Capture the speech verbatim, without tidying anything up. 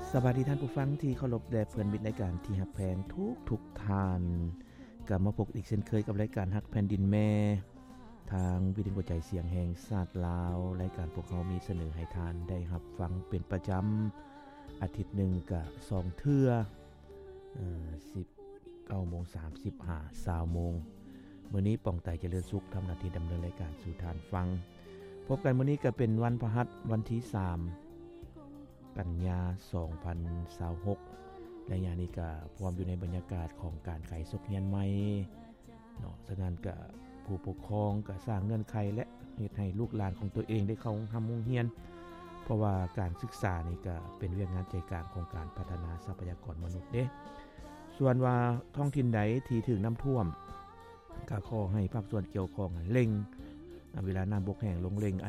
สวัสดีท่านผู้ฟังที่เคารพและเพื่อนมิตรในการที่ฮักแพงทุกทุกท่านกลับมาพบอีกเช่นเคยกับรายการฮักแผ่นดินแม่ทางวิทยุหัวใจเสียงแห่งชาติลาวรายการพวกเขามีเสนอให้ทานได้รับฟังเป็นประจำอาทิตย์หนึ่งก็สองเทื่อเอ่อ สิบเก้าโมงสามสิบห้า ยี่สิบโมงมื้อนี้ป้องไต่เจริญสุขทำหน้าที่ดำเนินรายการสู่ทานฟังพบกันมื้อนี้ก็เป็นวันพฤหัสวันที่สามกันยาสองพันยี่สิบหกและยามนี้ก็พร้อมอยู่ในบรรยากาศของการขายศพเฮียนใหม่เนาะฉะนั้นก็ผู้ปกครองก็สร้างเงื่อนไขและเฮ็ดให้ลูกหลานของตัวเองได้เข้าทำโรงเรียนเพราะว่าการศึกษานี่ก็เป็นเรื่องงานใจกลางของการพัฒนาทรัพยากรมนุษย์เด้ส่วนว่าท้องถิ่นใดที่ถึงน้ำท่วมก็ขอให้ภาคส่วนเกี่ยวข้องเร่งเวลาน้ำบกแห้งลงเร่ง